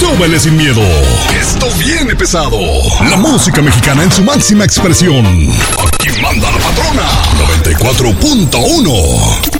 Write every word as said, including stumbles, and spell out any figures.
súbele sin miedo. Esto viene pesado. La música mexicana en su máxima expresión. Aquí manda la patrona. noventa y cuatro punto uno.